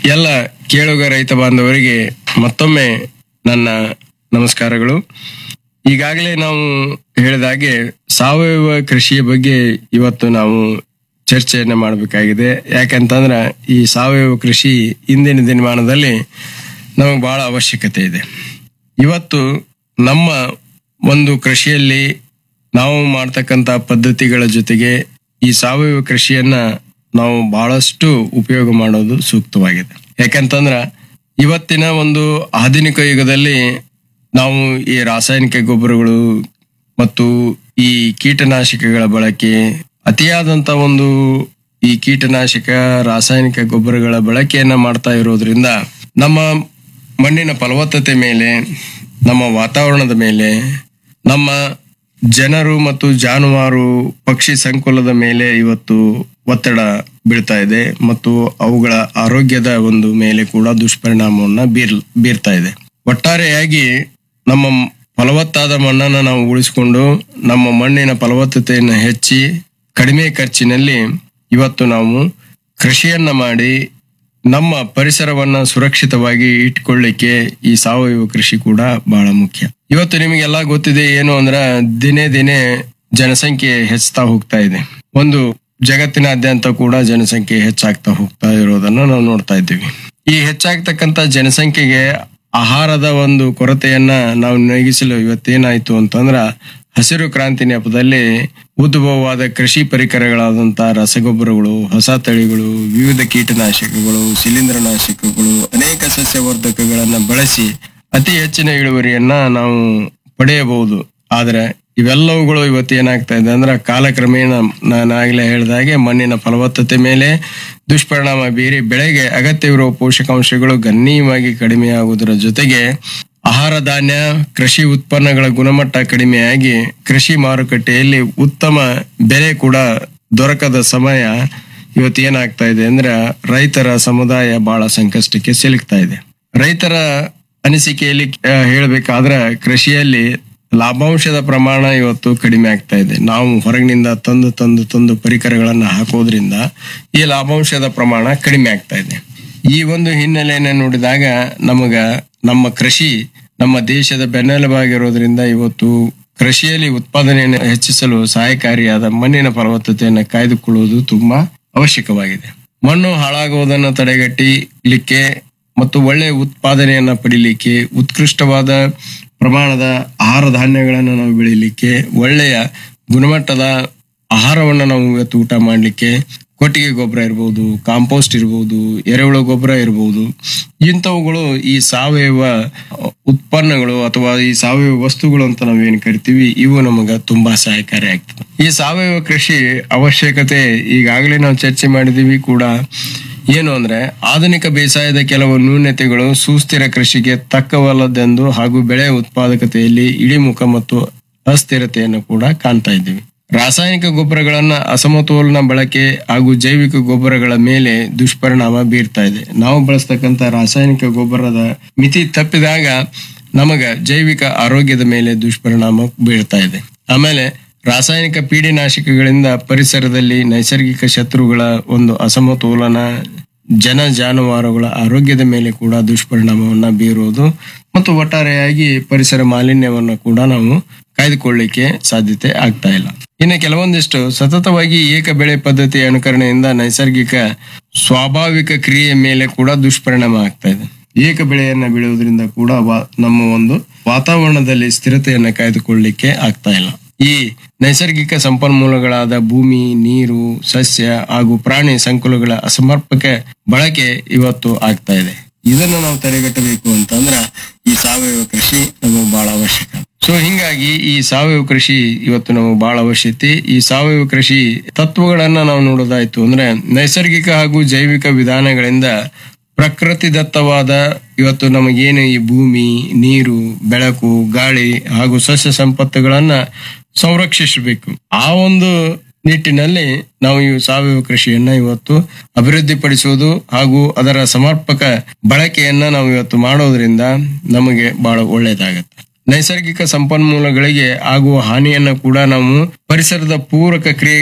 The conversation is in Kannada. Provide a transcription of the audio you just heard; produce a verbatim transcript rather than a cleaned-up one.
ಎಲ್ಲ ಕೇಳುಗ ರೈತ ಬಾಂಧವರಿಗೆ ಮತ್ತೊಮ್ಮೆ ನನ್ನ ನಮಸ್ಕಾರಗಳು. ಈಗಾಗಲೇ ನಾವು ಹೇಳಿದ ಹಾಗೆ ಸಾವಯವ ಕೃಷಿಯ ಬಗ್ಗೆ ಇವತ್ತು ನಾವು ಚರ್ಚೆಯನ್ನ ಮಾಡಬೇಕಾಗಿದೆ. ಯಾಕಂತಂದ್ರ ಈ ಸಾವಯವ ಕೃಷಿ ಇಂದಿನ ದಿನಮಾನದಲ್ಲಿ ನಮಗೆ ಬಹಳ ಅವಶ್ಯಕತೆ ಇದೆ. ಇವತ್ತು ನಮ್ಮ ಒಂದು ಕೃಷಿಯಲ್ಲಿ ನಾವು ಮಾಡ್ತಕ್ಕಂತ ಪದ್ಧತಿಗಳ ಜೊತೆಗೆ ಈ ಸಾವಯವ ಕೃಷಿಯನ್ನ ನಾವು ಬಹಳಷ್ಟು ಉಪಯೋಗ ಮಾಡೋದು ಸೂಕ್ತವಾಗಿದೆ. ಯಾಕಂತಂದ್ರ ಇವತ್ತಿನ ಒಂದು ಆಧುನಿಕ ಯುಗದಲ್ಲಿ ನಾವು ಈ ರಾಸಾಯನಿಕ ಗೊಬ್ಬರಗಳು ಮತ್ತು ಈ ಕೀಟನಾಶಕಗಳ ಬಳಕೆ ಅತಿಯಾದಂತ ಒಂದು ಈ ಕೀಟನಾಶಕ ರಾಸಾಯನಿಕ ಗೊಬ್ಬರಗಳ ಬಳಕೆಯನ್ನ ಮಾಡ್ತಾ ಇರೋದ್ರಿಂದ ನಮ್ಮ ಮಣ್ಣಿನ ಫಲವತ್ತತೆ ಮೇಲೆ, ನಮ್ಮ ವಾತಾವರಣದ ಮೇಲೆ, ನಮ್ಮ ಜನರು ಮತ್ತು ಜಾನುವಾರು ಪಕ್ಷಿ ಸಂಕುಲದ ಮೇಲೆ ಇವತ್ತು ಒತ್ತಡ ಬೀಳ್ತಾ ಇದೆ ಮತ್ತು ಅವುಗಳ ಆರೋಗ್ಯದ ಒಂದು ಮೇಲೆ ಕೂಡ ದುಷ್ಪರಿಣಾಮವನ್ನ ಬೀರ್ ಬೀರ್ತಾ ಇದೆ. ಒಟ್ಟಾರೆಯಾಗಿ ನಮ್ಮ ಫಲವತ್ತಾದ ಮಣ್ಣನ್ನು ನಾವು ಉಳಿಸಿಕೊಂಡು ನಮ್ಮ ಮಣ್ಣಿನ ಫಲವತ್ತತೆಯನ್ನು ಹೆಚ್ಚಿ ಕಡಿಮೆ ಖರ್ಚಿನಲ್ಲಿ ಇವತ್ತು ನಾವು ಕೃಷಿಯನ್ನ ಮಾಡಿ ನಮ್ಮ ಪರಿಸರವನ್ನ ಸುರಕ್ಷಿತವಾಗಿ ಇಟ್ಕೊಳ್ಳಿಕ್ಕೆ ಈ ಸಾವಯವ ಕೃಷಿ ಕೂಡ ಬಹಳ ಮುಖ್ಯ. ಇವತ್ತು ನಿಮಗೆಲ್ಲ ಗೊತ್ತಿದೆ ಏನು ಅಂದ್ರ ದಿನೇ ದಿನೇ ಜನಸಂಖ್ಯೆ ಹೆಚ್ಚುತ್ತಾ ಹೋಗ್ತಾ ಇದೆ. ಒಂದು ಜಗತ್ತಿನಾದ್ಯಂತ ಕೂಡ ಜನಸಂಖ್ಯೆ ಹೆಚ್ಚಾಗ್ತಾ ಹೋಗ್ತಾ ಇರೋದನ್ನ ನಾವು ನೋಡ್ತಾ ಇದ್ದೀವಿ. ಈ ಹೆಚ್ಚಾಗ್ತಕ್ಕಂತ ಜನಸಂಖ್ಯೆಗೆ ಆಹಾರದ ಒಂದು ಕೊರತೆಯನ್ನ ನಾವು ನೀಗಿಸಲು ಇವತ್ತೇನಾಯ್ತು ಅಂತಂದ್ರ ಹಸಿರು ಕ್ರಾಂತಿ ನೆಪದಲ್ಲಿ ಉದ್ಭವವಾದ ಕೃಷಿ ಪರಿಕರಗಳಾದಂತ ರಸಗೊಬ್ಬರಗಳು, ಹೊಸ ತಳಿಗಳು, ವಿವಿಧ ಕೀಟನಾಶಕಗಳು, ಶಿಲೀಂಧ್ರನಾಶಕಗಳು, ಅನೇಕ ಸಸ್ಯವರ್ಧಕಗಳನ್ನ ಬಳಸಿ ಅತಿ ಹೆಚ್ಚಿನ ಇಳುವರಿಯನ್ನ ನಾವು ಪಡೆಯಬಹುದು. ಆದ್ರೆ ಇವೆಲ್ಲವುಗಳು ಇವತ್ತು ಏನಾಗ್ತಾ ಇದೆ ಅಂದ್ರೆ ಕಾಲಕ್ರಮೇಣ ನಾನು ಆಗ್ಲೇ ಹೇಳಿದಾಗೆ ಮಣ್ಣಿನ ಫಲವತ್ತತೆ ಮೇಲೆ ದುಷ್ಪರಿಣಾಮ ಬೀರಿ ಬೆಳೆಗೆ ಅಗತ್ಯವಿರುವ ಪೋಷಕಾಂಶಗಳು ಗಣನೀಯವಾಗಿ ಕಡಿಮೆಯಾಗುವುದರ ಜೊತೆಗೆ ಆಹಾರ ಧಾನ್ಯ ಕೃಷಿ ಉತ್ಪನ್ನಗಳ ಗುಣಮಟ್ಟ ಕಡಿಮೆಯಾಗಿ ಕೃಷಿ ಮಾರುಕಟ್ಟೆಯಲ್ಲಿ ಉತ್ತಮ ಬೆಲೆ ಕೂಡ ದೊರಕದ ಸಮಯ ಇವತ್ತು ಏನಾಗ್ತಾ ಇದೆ ಅಂದ್ರೆ ರೈತರ ಸಮುದಾಯ ಬಹಳ ಸಂಕಷ್ಟಕ್ಕೆ ಸಿಲುಕ್ತಾ ಇದೆ. ರೈತರ ಅನಿಸಿಕೆಯಲ್ಲಿ ಹೇಳಬೇಕಾದ್ರೆ ಕೃಷಿಯಲ್ಲಿ ಲಾಭಾಂಶದ ಪ್ರಮಾಣ ಇವತ್ತು ಕಡಿಮೆ ಆಗ್ತಾ ಇದೆ. ನಾವು ಹೊರಗಿನಿಂದ ತಂದು ತಂದು ತಂದು ಪರಿಕರಗಳನ್ನ ಹಾಕೋದ್ರಿಂದ ಈ ಲಾಭಾಂಶದ ಪ್ರಮಾಣ ಕಡಿಮೆ ಆಗ್ತಾ ಇದೆ. ಈ ಒಂದು ಹಿನ್ನೆಲೆಯನ್ನ ನೋಡಿದಾಗ ನಮಗ ನಮ್ಮ ಕೃಷಿ ನಮ್ಮ ದೇಶದ ಬೆನ್ನೆಲುಬಾಗಿರೋದ್ರಿಂದ ಇವತ್ತು ಕೃಷಿಯಲ್ಲಿ ಉತ್ಪಾದನೆಯನ್ನು ಹೆಚ್ಚಿಸಲು ಸಹಾಯಕಾರಿಯಾದ ಮಣ್ಣಿನ ಫಲವತ್ತತೆಯನ್ನು ಕಾಯ್ದುಕೊಳ್ಳುವುದು ತುಂಬಾ ಅವಶ್ಯಕವಾಗಿದೆ. ಮಣ್ಣು ಹಾಳಾಗುವುದನ್ನು ತಡೆಗಟ್ಟಲಿಕ್ಕೆ ಮತ್ತು ಒಳ್ಳೆಯ ಉತ್ಪಾದನೆಯನ್ನ ಪಡಿಲಿಕ್ಕೆ, ಉತ್ಕೃಷ್ಟವಾದ ಪ್ರಮಾಣದ ಆಹಾರ ಧಾನ್ಯಗಳನ್ನು ನಾವು ಬೆಳಿಲಿಕ್ಕೆ, ಒಳ್ಳೆಯ ಗುಣಮಟ್ಟದ ಆಹಾರವನ್ನು ನಾವು ಇವತ್ತು ಊಟ ಮಾಡ್ಲಿಕ್ಕೆ ಕೊಟ್ಟಿಗೆ ಗೊಬ್ಬರ ಇರ್ಬೋದು, ಕಾಂಪೋಸ್ಟ್ ಇರ್ಬೋದು, ಎರೆಹುಳು ಗೊಬ್ಬರ ಇರ್ಬೋದು, ಇಂಥವುಗಳು ಈ ಸಾವಯವ ಉತ್ಪನ್ನಗಳು ಅಥವಾ ಈ ಸಾವಯವ ವಸ್ತುಗಳು ಅಂತ ನಾವೇನು ಕರಿತೀವಿ ಇವು ನಮಗ ತುಂಬಾ ಸಹಾಯಕಾರಿ ಆಗ್ತದೆ. ಈ ಸಾವಯವ ಕೃಷಿ ಅವಶ್ಯಕತೆ ಈಗಾಗಲೇ ನಾವು ಚರ್ಚೆ ಮಾಡಿದೀವಿ ಕೂಡ. ಏನು ಅಂದ್ರೆ ಆಧುನಿಕ ಬೇಸಾಯದ ಕೆಲವು ನ್ಯೂನತೆಗಳು ಸುಸ್ಥಿರ ಕೃಷಿಗೆ ತಕ್ಕವಲ್ಲದೆಂದು ಹಾಗೂ ಬೆಳೆ ಉತ್ಪಾದಕತೆಯಲ್ಲಿ ಇಳಿಮುಖ ಮತ್ತು ಅಸ್ಥಿರತೆಯನ್ನು ಕೂಡ ಕಾಣ್ತಾ ಇದ್ದೀವಿ. ರಾಸಾಯನಿಕ ಗೊಬ್ಬರಗಳನ್ನ ಅಸಮತೋಲನ ಬಳಕೆ ಹಾಗೂ ಜೈವಿಕ ಗೊಬ್ಬರಗಳ ಮೇಲೆ ದುಷ್ಪರಿಣಾಮ ಬೀರ್ತಾ ಇದೆ. ನಾವು ಬಳಸ್ತಕ್ಕಂತ ರಾಸಾಯನಿಕ ಗೊಬ್ಬರದ ಮಿತಿ ತಪ್ಪಿದಾಗ ನಮಗ ಜೈವಿಕ ಆರೋಗ್ಯದ ಮೇಲೆ ದುಷ್ಪರಿಣಾಮ ಬೀರ್ತಾ ಇದೆ. ಆಮೇಲೆ ರಾಸಾಯನಿಕ ಪೀಡಿನಾಶಕಗಳಿಂದ ಪರಿಸರದಲ್ಲಿ ನೈಸರ್ಗಿಕ ಶತ್ರುಗಳ ಒಂದು ಅಸಮತೋಲನ ಜನ ಜಾನುವಾರುಗಳ ಆರೋಗ್ಯದ ಮೇಲೆ ಕೂಡ ದುಷ್ಪರಿಣಾಮವನ್ನ ಬೀರುವುದು ಮತ್ತು ಒಟ್ಟಾರೆಯಾಗಿ ಪರಿಸರ ಮಾಲಿನ್ಯವನ್ನು ಕೂಡ ನಾವು ಕಾಯ್ದುಕೊಳ್ಳಿಕ್ಕೆ ಸಾಧ್ಯತೆ ಆಗ್ತಾ ಇಲ್ಲ. ಇನ್ನು ಕೆಲವೊಂದಿಷ್ಟು ಸತತವಾಗಿ ಏಕ ಬೆಳೆ ಪದ್ಧತಿಯ ಅನುಕರಣೆಯಿಂದ ನೈಸರ್ಗಿಕ ಸ್ವಾಭಾವಿಕ ಕ್ರಿಯೆಯ ಮೇಲೆ ಕೂಡ ದುಷ್ಪರಿಣಾಮ ಆಗ್ತಾ ಇದೆ. ಏಕ ಬೆಳೆಯನ್ನ ಬೆಳೆಯುವುದರಿಂದ ಕೂಡ ನಮ್ಮ ಒಂದು ವಾತಾವರಣದಲ್ಲಿ ಸ್ಥಿರತೆಯನ್ನ ಕಾಯ್ದುಕೊಳ್ಳಿಕ್ಕೆ ಆಗ್ತಾ ಇಲ್ಲ. ಈ ನೈಸರ್ಗಿಕ ಸಂಪನ್ಮೂಲಗಳಾದ ಭೂಮಿ, ನೀರು, ಸಸ್ಯ ಹಾಗೂ ಪ್ರಾಣಿ ಸಂಕುಲಗಳ ಅಸಮರ್ಪಕ ಬಳಕೆ ಇವತ್ತು ಆಗ್ತಾ ಇದೆ. ಇದನ್ನ ನಾವು ತಡೆಗಟ್ಟಬೇಕು ಅಂತಂದ್ರ ಈ ಸಾವಯವ ಕೃಷಿ ನಮಗೆ ಬಹಳ ಅವಶ್ಯಕ. ಸೊ ಹಿಂಗಾಗಿ ಈ ಸಾವಯವ ಕೃಷಿ ಇವತ್ತು ನಮಗೆ ಬಹಳ ಅವಶ್ಯಕತೆ. ಈ ಸಾವಯವ ಕೃಷಿ ತತ್ವಗಳನ್ನ ನಾವು ನೋಡೋದಾಯ್ತು ಅಂದ್ರೆ ನೈಸರ್ಗಿಕ ಹಾಗೂ ಜೈವಿಕ ವಿಧಾನಗಳಿಂದ ಪ್ರಕೃತಿ ದತ್ತವಾದ ಇವತ್ತು ನಮಗೇನು ಈ ಭೂಮಿ, ನೀರು, ಬೆಳಕು, ಗಾಳಿ ಹಾಗೂ ಸಸ್ಯ ಸಂಪತ್ತುಗಳನ್ನ ಸಂರಕ್ಷಿಸಬೇಕು. ಆ ಒಂದು ನಿಟ್ಟಿನಲ್ಲಿ ನಾವು ಈ ಸಾವಯವ ಕೃಷಿಯನ್ನ ಇವತ್ತು ಅಭಿವೃದ್ಧಿಪಡಿಸುವುದು ಹಾಗೂ ಅದರ ಸಮರ್ಪಕ ಬಳಕೆಯನ್ನ ನಾವು ಇವತ್ತು ಮಾಡೋದ್ರಿಂದ ನಮಗೆ ಬಹಳ ಒಳ್ಳೇದಾಗತ್ತೆ. ನೈಸರ್ಗಿಕ ಸಂಪನ್ಮೂಲಗಳಿಗೆ ಆಗುವ ಹಾನಿಯನ್ನ ಕೂಡ ನಾವು ಪರಿಸರದ ಪೂರಕ ಕ್ರಿಯೆ